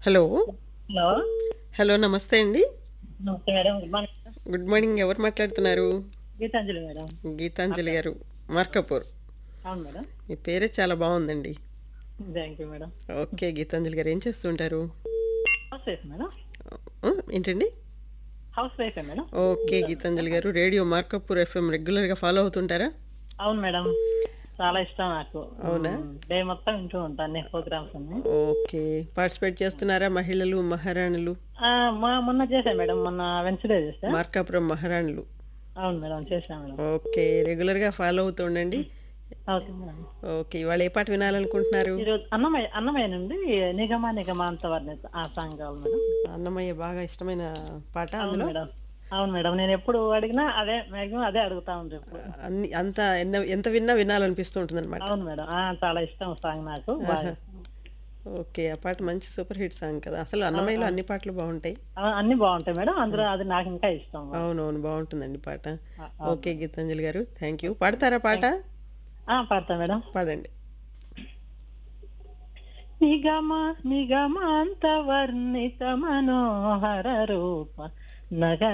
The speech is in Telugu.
హలో. హలో. హలో. నమస్తే అండి. నమస్తే madam. Good morning madam. Good morning. ఎవరు మాట్లాడుతున్నారు? గీతాంజలి మేడం. గీతాంజలి మాట్లాడు. గారు. మార్కపూర్. అవును మేడం. మీ పేరే చాలా బాగుందండి. Thank you madam. Okay. Gitanjali గారు ఏం చేస్తుంటారు? House wife madam. ఏంటండి? House వైఫే madam. ఓకే. ఇంట్లో గీతాంజలి ఉంటా. గారు రేడియో మార్కపూర్ ఎఫ్ఎం రెగ్యులర్గా ఫాలో అవుతుంటారా? అవును మేడం. చాలా ఇష్టం నాకు. అవునా? డే మొత్తం వింటూ ఉంటాను అన్ని ప్రోగ్రామ్స్ అన్ని. ఓకే. పార్టిసిపేట్ చేస్తున్నారా మహిళలు మహారాణులు? ఆ, మొన్న చేశాను మేడం. మొన్న వెన్స్డే చేశా. మార్కాపురం మహారాణులు. అవును మేడం, చేశాను మేడం. ఓకే. రెగ్యులర్గా ఫాలో అవుతూ ఉండండి. Okay madam. ఓకే. ఇవాళ ఏ పాట వినాలనుకుంటున్నారు? ఈరోజు అన్నమయ్య నుండి నిగమ నిగమాంత వర్ణిత ఆ సాంగ్ కావాలి మేడం. అన్నమయ్య బాగా ఇష్టమైన పాట అవును అందులో? మేడం. అవును మేడం, నేను ఎప్పుడు అడిగినా అదే మాక్సిమం అదే అడుగుతా ఉంటాను ఎప్పుడు. అన్ని అంత ఎంత విన్నా వినాలనిపిస్తూ ఉంటుందన్నమాట. అవును మేడం. చాలా ఇష్టం సాంగ్, నాకు బాగా ఆహా! ఇష్టం. ఓకే. ఆ పాట మంచి సూపర్ హిట్ సాంగ్ కదా! అసలు ఆ, అన్నమయ్యలో ఆ, అన్ని పాటలు బావుంటాయి. అన్ని బాగుంటాయి మేడం. అందులో అది నాకు ఇంకా ఇష్టం బాగా. అవునవును. బావుంటుందండి పాట. అవును ఓకే. మేడం. గీతాంజలి గారు థ్యాంక్ యూ. పాడతారా పాట? థ్యాంక్ పాడతా మేడం. పాడండి. నిగమ నిగమాంత వర్ణిత మనోహర రూప నగ